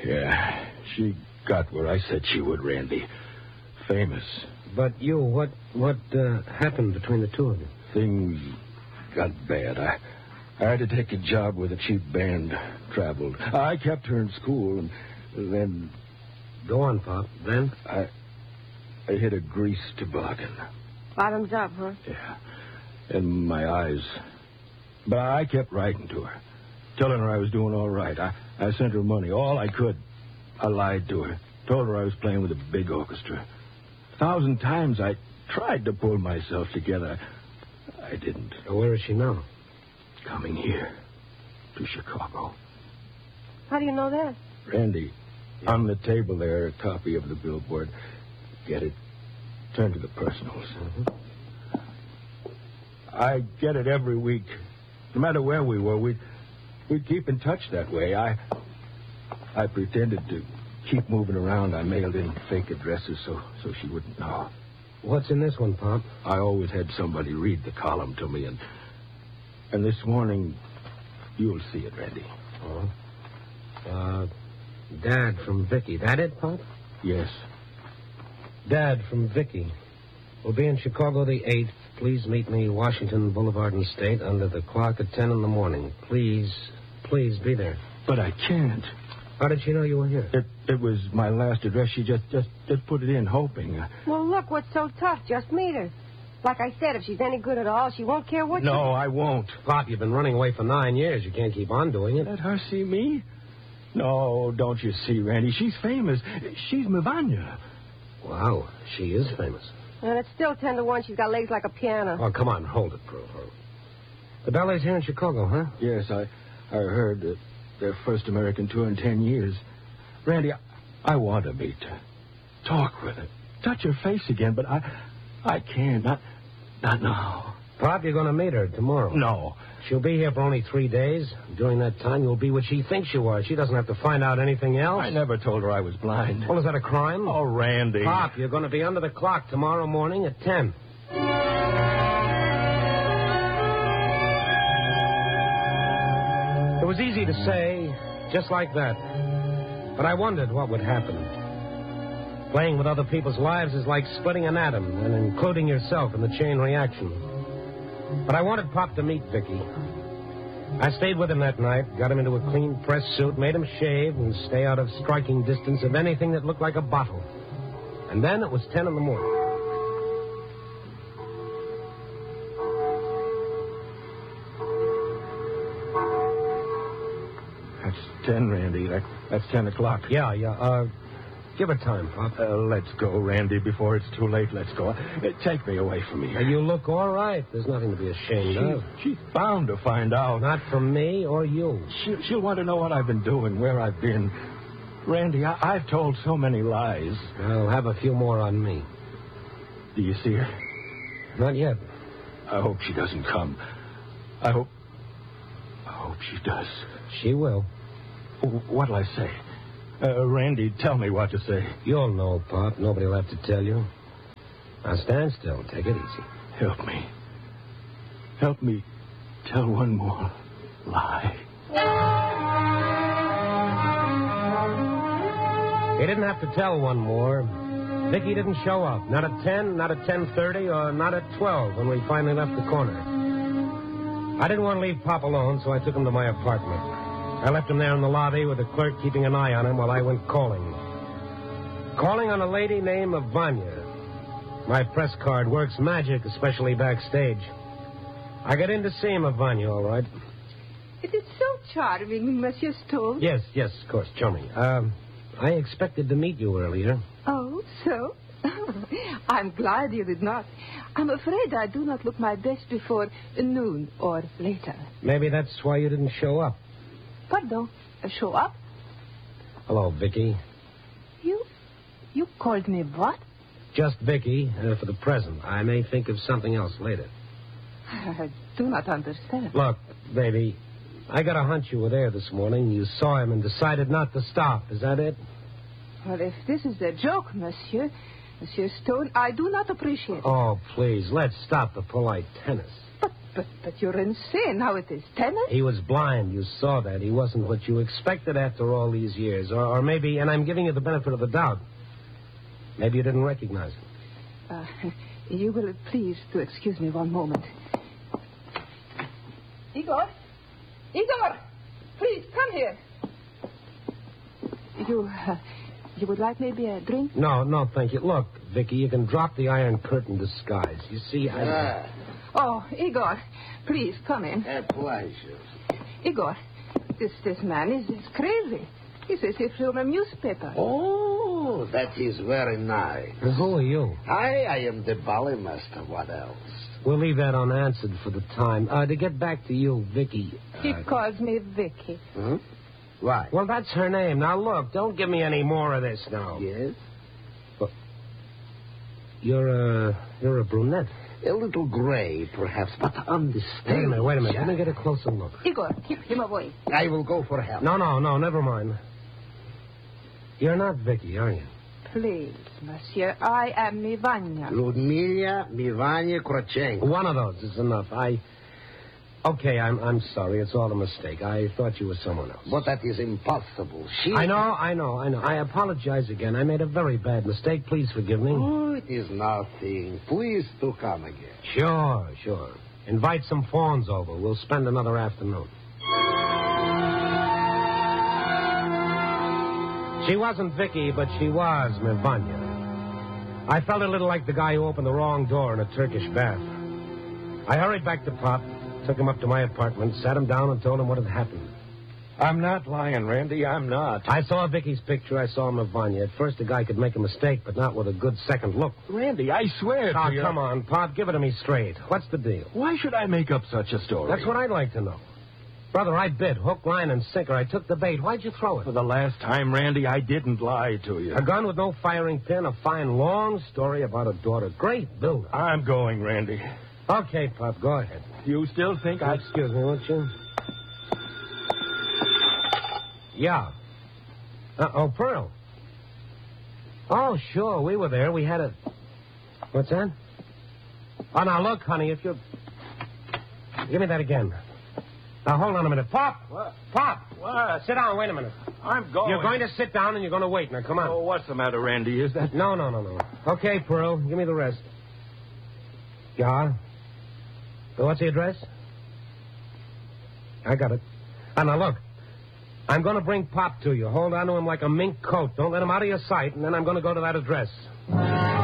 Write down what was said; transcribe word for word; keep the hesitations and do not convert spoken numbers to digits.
Yeah, she got where I said she would, Randy. Famous. But you, what what uh, happened between the two of you? Things got bad. I, I had to take a job with a cheap band. Traveled. I kept her in school, and then... Go on, Pop. Then? I, I hit a grease toboggan. Bottoms up, huh? Yeah. In my eyes. But I kept writing to her, telling her I was doing all right. I, I sent her money, all I could. I lied to her, told her I was playing with a big orchestra. A thousand times I tried to pull myself together. I didn't. Where is she now? Coming here, to Chicago. How do you know that? Randy, yeah. On the table there, a copy of the billboard. Get it. Turn to the personals. Mm-hmm. I get it every week. No matter where we were, we'd, we'd keep in touch that way. I I pretended to keep moving around. I mailed in fake addresses so, so she wouldn't know. What's in this one, Pop? I always had somebody read the column to me, and and this morning, you'll see it, Randy. Oh? Uh, Dad from Vicky. That it, Pop? Yes. Dad from Vicky. We'll be in Chicago the eighth. Please meet me Washington Boulevard and State under the clock at ten in the morning. Please, please be there. But I can't. How did she know you were here? It it was my last address. She just just, just put it in, hoping. Well, look, what's so tough? Just meet her. Like I said, if she's any good at all, she won't care what no, you... No, I won't. Pop, you've been running away for nine years. You can't keep on doing it. Let her see me? No, don't you see, Randy? She's famous. She's Mivanya. Wow, she is famous. And it's still ten to one. She's got legs like a piano. Oh, come on, hold it, Prue. The ballet's here in Chicago, huh? Yes, I, I heard that their first American tour in ten years. Randy, I, I want to meet her. Talk with her. Touch her face again, but I I can't. Not, not now. Pop, you're going to meet her tomorrow. No. She'll be here for only three days. During that time, you'll be what she thinks you are. She doesn't have to find out anything else. I never told her I was blind. Well, is that a crime? Oh, Randy. Pop, you're going to be under the clock tomorrow morning at ten. It was easy to say, just like that. But I wondered what would happen. Playing with other people's lives is like splitting an atom and including yourself in the chain reaction. But I wanted Pop to meet Vicky. I stayed with him that night, got him into a clean press suit, made him shave and stay out of striking distance of anything that looked like a bottle. And then it was ten in the morning. That's ten, Randy. That, that's ten o'clock. Yeah, yeah. Uh, give her time, Pop. Uh, let's go, Randy, before it's too late. Let's go. Uh, take me away from here. Uh, you look all right. There's nothing to be ashamed she, of. She's bound to find out. Not from me or you. She, she'll want to know what I've been doing, where I've been. Randy, I, I've told so many lies. I'll have a few more on me. Do you see her? Not yet. I hope she doesn't come. I hope... I hope she does. She will. What'll I say? Uh, Randy, tell me what to say. You'll know, Pop. Nobody will have to tell you. Now, stand still. Take it easy. Help me. Help me tell one more lie. He didn't have to tell one more. Vicky didn't show up. Not at ten, not at ten thirty, or not at twelve when we finally left the corner. I didn't want to leave Pop alone, so I took him to my apartment. I left him there in the lobby with the clerk keeping an eye on him while I went calling. Calling on a lady named Vanya. My press card works magic, especially backstage. I got in to see him, Vanya, all right. It is so charming, Monsieur Stone. Yes, yes, of course. Show me. Um, I expected to meet you earlier. Oh, so? I'm glad you did not. I'm afraid I do not look my best before noon or later. Maybe that's why you didn't show up. Pardon? Uh, show up? Hello, Vicky. You... you called me what? Just Vicky, uh, for the present. I may think of something else later. I do not understand. Look, baby, I got a hunch you were there this morning. You saw him and decided not to stop. Is that it? Well, if this is a joke, Monsieur, Monsieur Stone, I do not appreciate it. Oh, please, let's stop the polite tennis. But But, but you're insane. How it is? Tenant? He was blind. You saw that. He wasn't what you expected after all these years. Or, or maybe, and I'm giving you the benefit of the doubt, maybe you didn't recognize him. Uh, you will please to excuse me one moment. Igor? Igor! Please, come here. You, uh, you would like maybe a drink? No, no, thank you. Look, Vicky, you can drop the Iron Curtain disguise. You see, I... Ah, Oh, Igor, please, come in. a pleasure. Igor, this, this man is, is crazy. He says he's from a newspaper. Oh, that is very nice. Well, who are you? I, I am the ballet master. What else? We'll leave that unanswered for the time. Uh, to get back to you, Vicky... He Uh, calls me Vicky. Hmm? Why? well, that's her name. Now, look, don't give me any more of this now. Yes? You're, uh, you're a brunette. A little gray, perhaps, but on the stage. Wait a minute, wait a minute. Let me get a closer look. Igor, keep him away. I will go for help. No, no, no, never mind. You're not Vicky, are you? Please, monsieur, I am Mivanya. Ludmila Mivanya Krochenko. One of those is enough. I... Okay, I'm I'm sorry. It's all a mistake. I thought you were someone else. But that is impossible. She... I know, I know, I know. I apologize again. I made a very bad mistake. Please forgive me. Oh, it is nothing. Please do come again. Sure, sure. Invite some fawns over. We'll spend another afternoon. She wasn't Vicky, but she was Mivanya. I felt a little like the guy who opened the wrong door in a Turkish bath. I hurried back to Pop, took him up to my apartment, sat him down, and told him what had happened. I'm not lying, Randy. I'm not. I saw Vicky's picture. I saw Mivanya. At first, a guy could make a mistake, but not with a good second look. Randy, I swear Oh, to you. come on, Pop. Give it to me straight. What's the deal? Why should I make up such a story? That's what I'd like to know. Brother, I bid. Hook, line, and sinker. I took the bait. Why'd you throw it? For the last time, Randy, I didn't lie to you. A gun with no firing pin, a fine, long story about a daughter. Great build. I'm going, Randy. Okay, Pop, go ahead. You still think I... Excuse me, won't you? Yeah. Uh, oh, Pearl. Oh, sure, we were there. We had a... What's that? Oh, now, look, honey, if you... Give me that again. Now, hold on a minute. Pop! What? Pop! What? Sit down, wait a minute. I'm going. You're going to sit down and you're going to wait. Now, come on. Oh, what's the matter, Randy? Is that... No, no, no, no. Okay, Pearl, give me the rest. Yeah? So what's the address? I got it. Ah, now, look. I'm going to bring Pop to you. Hold on to him like a mink coat. Don't let him out of your sight, and then I'm going to go to that address.